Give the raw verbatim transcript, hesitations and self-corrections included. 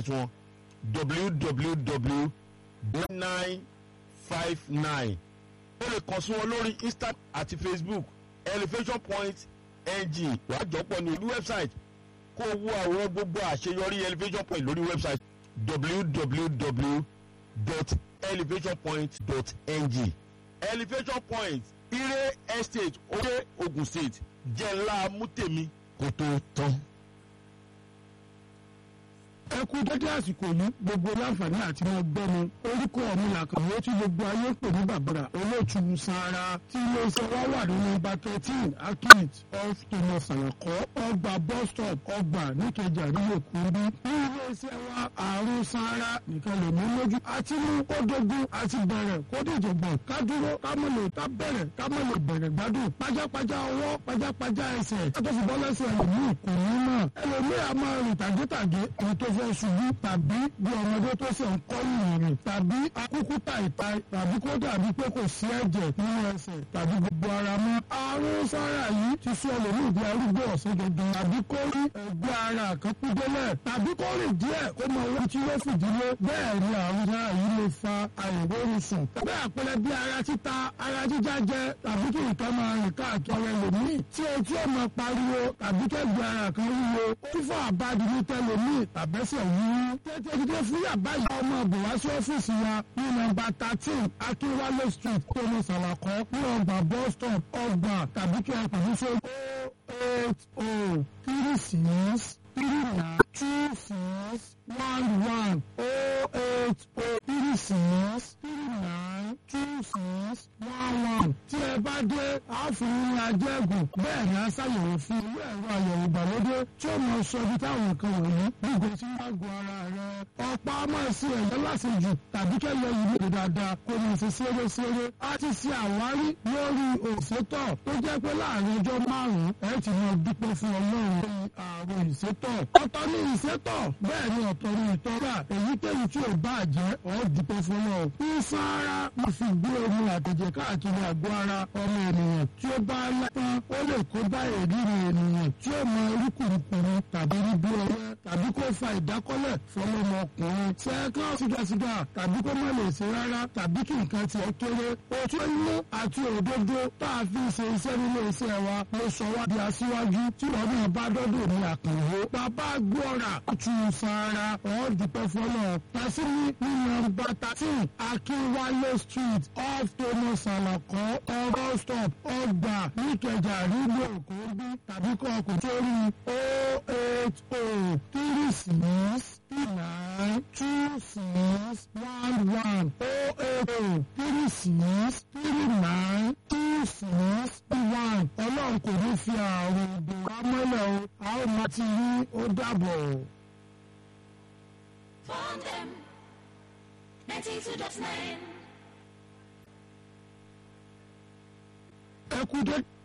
website wọn w w w dot nine five nine. ó lè kàn sí wọn lórí Instagram àti Facebook elevation point ng. wàá jọpọ̀ ní orí website kó wo àwọn gbogbo àṣeyọrí elevation point lórí website w w w dot elevation point dot ng. elevation point ire estate oye Ogun State jẹ́ ńlá mútèmi kó tó tán. ẹ kú dédé àsìkò yìí gbogbo láǹfààní àti wọn gbẹnu orúkọ mi làkàwé tí gbogbo ayé pè ní bàbàrà olóòtú Sara tí iléeṣẹ́ wa wà nínú nọ́mbà thirteen akit off Thomas Alako ọgbà bus stop ọgbà níkẹjà nílò kúndú ní iléeṣẹ́ wa àrùn Sara nìkan lè mú lójú àti mú kó dogun àti bẹ̀rẹ̀ kó dìjọ̀gbọ̀n ká dúró ká mọ̀ lè ká bẹ̀rẹ̀ ká mọ̀ lè bẹ̀rẹ̀ gbádùn pajápajá ọwọ́ pajápajá ẹsẹ̀ ká tó fi bọ́ lẹ́sẹ̀ ẹlòmíì kò ní mọ̀ ẹlòmíì a máa rìn tàgétàgé ẹni tó fẹ́ ṣubú tàbí bí ọmọdé tó ṣe ń kọ́ ìrìn tàbí akúkú tàìta tàbí kó dàbí pé kò sí ẹ̀jẹ̀ nínú ẹsẹ̀ tàbí gbogbo ara mọ́. àrùn Sara yìí ti sọ ẹlòmíì di arúgbó ọ̀sẹ̀ dandan tàbí kó rí ẹgbẹ́ ara kan kú délẹ̀ tàbí kó rìn díẹ̀ kó mọ owó tí yóò fìdílé bẹ́ẹ̀ ni àrùn Sara yìí lè fa àìróorun sùn. tàbí àpẹẹrẹ bí ara títa ara jíjá jẹ tàbí kí nǹkan máa rìn káàkiri ẹlòmíì tí etí ò máa pariwo tàbí kẹ́gbẹ́ ara kan wúwo fífọ́ àbádi ní tẹlòmíì tàbẹ́sẹ̀ wúwú. tètè dídé fún yàbá yìí ọmọ ọ̀bùn wá sí ọ́fíìsì wa ní nọ́mbà thirteen Akínwálé street Thomas Alako ní ọgbà bus stop ọgbà tàbí kí ẹ pàdé sí oh eight oh three six three nine two six one one oh eight oh three six three nine two six one one. tí ẹ bá dé àáfíìn ajẹ́gùn bẹ́ẹ̀ ni a ṣàyẹ̀wò fún ilé ẹ̀rọ àyẹ̀wò ìgbàlódé tí ó máa sọ ibi táwọn nǹkan wọ̀nyí gbogbo tí wọ́n gbọ́ ara rẹ̀. ọ̀pá máa ṣe ẹ̀yọ́ lásìjù tàbí kẹ́lẹ́ yìí lè dáadáa kó máa ṣe ṣeré-ṣeré. a ti ṣe àwárí lórí òṣètọ̀ tó jẹ́ pé láàrin ọjọ́ márùn-ún ẹ ti máa dúpẹ́ fún Ọlọ́run lórí àrùn ìṣètọ̀. ọ̀tọ̀ ní ìṣètọ̀ bẹ́ẹ̀ ni ọ̀tọ̀ ní ìtọ́ra èyíkéyìí tí ò bá jẹ́ ọ́ dúpẹ́ fún Ọlọ́run. ní Sara mo fi gbé omi àtẹ̀jẹ̀ káàkiri àgọ́ ara ọmọ ènìyàn tí ó bá lápá ó lè kó bá èríri ènìyàn tí ó mọ orí kùrùkùrù tàbí rí bí ọwẹ́ tàbí kó fa ìdákọ́lẹ̀ fọlọ́mọkùnrin sẹ́ẹ̀kan sígasíga tàbí kó má lè ṣe rárá tàbí kí nǹkan tiẹ̀ kéré. ojú inú àti òdodo tá a fi ṣe iṣẹ́ nílé iṣẹ́ wa ló sọ wá di aṣíwájú tí wọ́n náà bá dọ́dọ̀ ní àkànwó. bàbá gbọ́ra tù Sara ọ̀ dúpẹ́ fọlọ́ tàṣírí ní nọ́mbà thirteen Akínwálé street off Thomas Alako ọgọ́ stop ọgbà níkẹjà nílò òkúndí tàbí kọ́ ọkùnrin tó rí oh eight oh three six three nine two six one one oh eight oh three six three nine two six one. Ọlọ́run kò ní fi àrùn ìdòwà mọ́lẹ̀ o a ó máa ti rí ó dàbọ̀. Fondem ninety-two point nine. ẹ kú dé.